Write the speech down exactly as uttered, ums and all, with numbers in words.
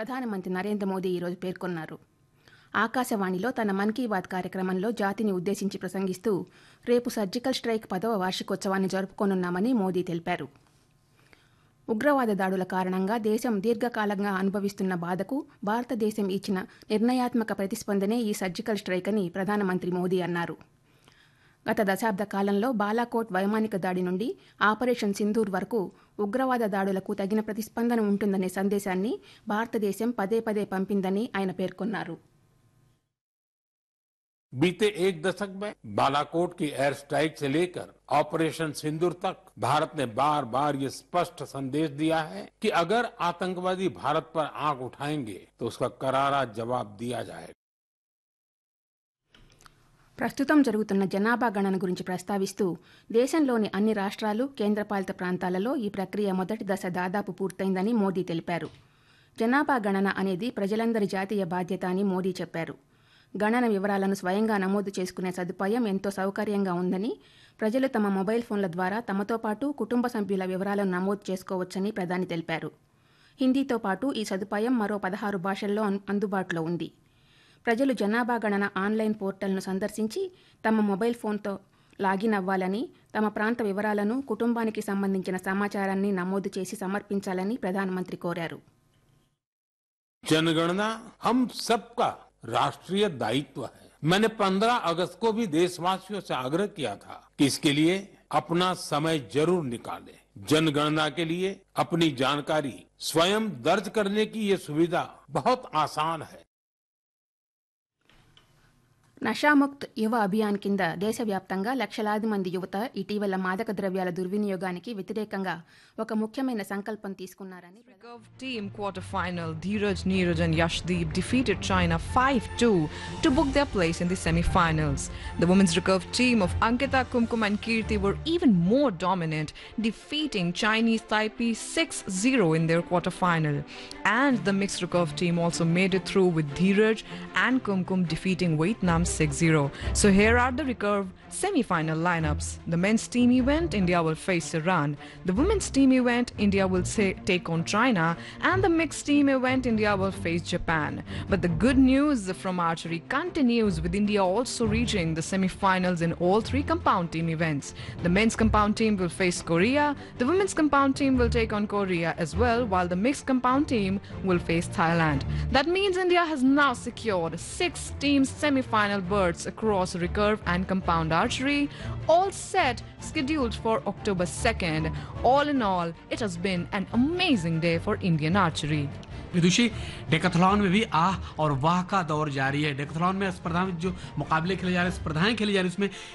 ప్రధానమంత్రి నరేంద్ర మోదీ ఈరోజు పేర్కొన్నారు. ఆకాశవాణిలో తన మన్ కీ బాత్ కార్యక్రమంలో జాతిని ఉద్దేశించి ప్రసంగిస్తూ రేపు సర్జికల్ స్ట్రైక్ పదవ వార్షికోత్సవాన్ని జరుపుకోనున్నామని మోదీ తెలిపారు. ఉగ్రవాద దాడుల కారణంగా దేశం దీర్ఘకాలంగా అనుభవిస్తున్న బాధకు భారతదేశం ఇచ్చిన నిర్ణయాత్మక ప్రతిస్పందనే ఈ సర్జికల్ స్ట్రైక్ అని ప్రధానమంత్రి మోదీ అన్నారు. గత దశాబ్ద కాలంలో బాలాకోట్ వైమానిక దాడి నుండి ఆపరేషన్ సింధూర్ వరకు ఉగ్రవాద దాడులకు తగిన ప్రతిస్పందన ఉంటుందనే సందేశాన్ని భారతదేశం పదే పదే పంపిందని ఆయన పేర్కొన్నారు. बीते एक दशक में बालाकोट की एयर स्ट्राइक से लेकर ऑपरेशन सिंदूर तक भारत ने बार बार ये स्पष्ट संदेश दिया है कि अगर आतंकवादी भारत पर आंख उठाएंगे तो उसका करारा जवाब दिया जाएगा. ప్రస్తుతం జరుగుతున్న జనాభా గణన గురించి ప్రస్తావిస్తూ దేశంలోని అన్ని రాష్ట్రాలు, కేంద్రపాలిత ప్రాంతాలలో ఈ ప్రక్రియ మొదటి దశ దాదాపు పూర్తయిందని మోదీ తెలిపారు. జనాభా గణన అనేది ప్రజలందరి జాతీయ బాధ్యత అని మోదీ చెప్పారు. గణన వివరాలను స్వయంగా నమోదు చేసుకునే సదుపాయం ఎంతో సౌకర్యంగా ఉందని, ప్రజలు తమ మొబైల్ ఫోన్ల ద్వారా తమతో పాటు కుటుంబ సభ్యుల వివరాలను నమోదు చేసుకోవచ్చని ప్రధాని తెలిపారు. హిందీతో పాటు ఈ సదుపాయం మరో పదహారు భాషల్లో అందుబాటులో ఉంది. ప్రజలు జనాభా గణన ఆన్లైన్ పోర్టల్ను సందర్శించి తమ మొబైల్ ఫోన్తో లాగిన్ అవ్వాలని, తమ ప్రాంత వివరాలను, కుటుంబానికి సంబంధించిన సమాచారాన్ని నమోదు చేసి సమర్పించాలని ప్రధానమంత్రి కోరారు. जनगणना हम सबका राष्ट्रीय दायित्व है. मैंने पंद्रह अगस्त को भी देशवासियों से आग्रह किया था कि इसके लिए अपना समय जरूर निकालें. जनगणना के लिए अपनी जानकारी स्वयं दर्ज करने की ये सुविधा बहुत आसान है. నషాముక్త్ యువ అభియాన్ కింద దేశవ్యాప్తంగా లక్షలాది మంది యువత ఇటీవల మాదక ద్రవ్యాల దుర్వినియోగానికి వ్యతిరేకంగా ఒక ముఖ్యమైన సంకల్పం తీసుకున్నారని Recurve team quarter-final Dheeraj, Neeraj and Yashdeep defeated China five two to book their place in the semi-finals. The women's recurve team of Ankita, Kumkum and Kirti were even more dominant, defeating Chinese Taipei six zero in their quarter-final. And the mixed recurve team also made it through with Dheeraj and Kumkum defeating Vietnam six zero. So here are the recurve semi-final lineups. The men's team event, India will face Iran. The women's team event, India will say, take on China. And the mixed team event, India will face Japan. But the good news from archery continues, with India also reaching the semi-finals in all three compound team events. The men's compound team will face Korea. The women's compound team will take on Korea as well, while the mixed compound team will face Thailand. That means India has now secured six team semi-final berths across recurve and compound archery, all set scheduled for October second. All in all, it has been an amazing day for Indian archery. Vidushi, Decathlon में भी आह और वाह का दौर जारी है. Decathlon में स्पर्धा में जो मुकाबले खेले जा रहे हैं, स्पर्धाएं खेली जा रही है, उसमें